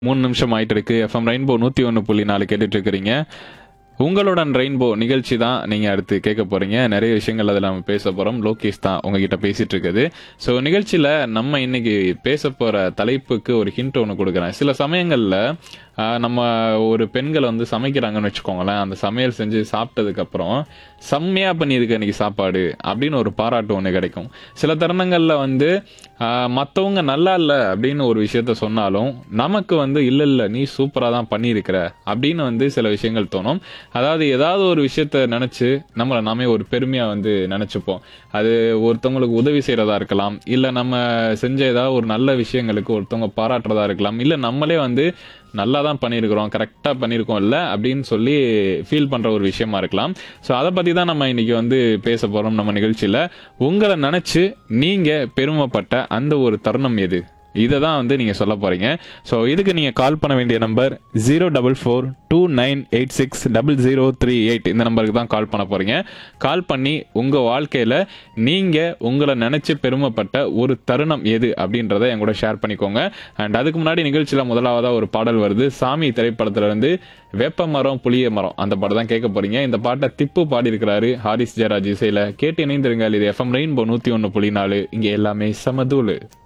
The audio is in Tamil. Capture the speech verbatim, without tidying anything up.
மூணு நிமிஷம் ஆயிட்டு இருக்கு. எஃப்எம் ரெயின்போ நூற்றி ஒன்று புள்ளி நாலு கேட்டுட்டு இருக்கிறீங்க. உங்களுடன் ரெயின்போ நிகழ்ச்சி தான் நீங்கள் அடுத்து கேட்க போகிறீங்க. நிறைய விஷயங்கள் அதில் நம்ம பேச போகிறோம். லோகேஷ் தான் உங்ககிட்ட பேசிகிட்டு இருக்குது. ஸோ நிகழ்ச்சியில் நம்ம இன்னைக்கு பேச போகிற தலைப்புக்கு ஒரு ஹிண்ட் ஒன்று கொடுக்குறேன். சில சமயங்களில் நம்ம ஒரு பெண்கள் வந்து சமைக்கிறாங்கன்னு வச்சுக்கோங்களேன். அந்த சமையல் செஞ்சு சாப்பிட்டதுக்கப்புறம் செம்மையாக பண்ணியிருக்க இன்னைக்கு சாப்பாடு அப்படின்னு ஒரு பாராட்டு ஒன்று கிடைக்கும். சில தருணங்களில் வந்து மற்றவங்க நல்லா இல்லை அப்படின்னு ஒரு விஷயத்த சொன்னாலும் நமக்கு வந்து இல்லை இல்லை நீ சூப்பராக தான் பண்ணியிருக்கிற அப்படின்னு வந்து சில விஷயங்கள் தோணும். அதாவது ஏதாவது ஒரு விஷயத்த நினச்சி நம்மளை நாமே ஒரு பெருமையாக வந்து நினச்சிப்போம். அது ஒருத்தவங்களுக்கு உதவி செய்கிறதா இருக்கலாம், இல்லை நம்ம செஞ்ச ஏதாவது ஒரு நல்ல விஷயங்களுக்கு ஒருத்தவங்க பாராட்டுறதா இருக்கலாம், இல்லை நம்மளே வந்து நல்லா தான் பண்ணியிருக்கிறோம், கரெக்டாக பண்ணியிருக்கோம் இல்லை அப்படின்னு சொல்லி ஃபீல் பண்ணுற ஒரு விஷயமா இருக்கலாம். ஸோ அதை பற்றி தான் நம்ம இன்னைக்கு வந்து பேச போகிறோம் நம்ம நிகழ்ச்சியில். உங்களை நினச்சி நீங்கள் பெருமைப்பட்ட அந்த ஒரு தருணம் எது, இதை தான் வந்து நீங்கள் சொல்ல போகிறீங்க. ஸோ இதுக்கு நீங்கள் கால் பண்ண வேண்டிய number zero double four two nine eight six double zero three eight இந்த நம்பருக்கு தான் கால் பண்ண போகிறீங்க. கால் பண்ணி உங்கள் வாழ்க்கையில் நீங்கள் உங்களை நினச்சி பெருமைப்பட்ட ஒரு தருணம் எது அப்படின்றத என் கூட ஷேர் பண்ணிக்கோங்க. அண்ட் அதுக்கு முன்னாடி நிகழ்ச்சியில் முதலாவதாக ஒரு பாடல் வருது. சாமி திரைப்படத்துலேருந்து வேப்ப மரம் புளிய மரம் அந்த பாட்டை தான் கேட்க போகிறீங்க. இந்த பாட்டை திப்பு பாடியிருக்கிறாரு ஹாரிஸ் ஜெயராஜ் இசையில். கேட்டு இணைந்திருங்கள். இது எஃப்எம் ரெயின்போ நூற்றி ஒன்று புள்ளி நாலு. இங்கே எல்லாமே சமதூளு.